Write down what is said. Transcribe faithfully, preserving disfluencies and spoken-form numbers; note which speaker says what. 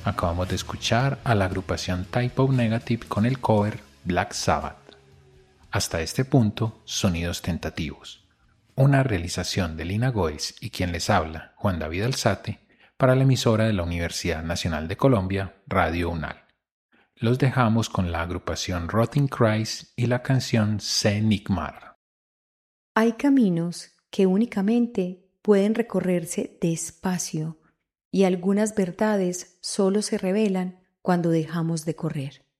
Speaker 1: Acabamos de escuchar a la agrupación Type O Negative con el cover Black Sabbath. Hasta este punto, Sonidos Tentativos. Una realización de Lina Goes y quien les habla, Juan David Alzate, para la emisora de la Universidad Nacional de Colombia, Radio UNAL. Los dejamos con la agrupación Rotting Christ y la canción Se Nigmar.
Speaker 2: Hay caminos que únicamente pueden recorrerse despacio y algunas verdades solo se revelan cuando dejamos de correr.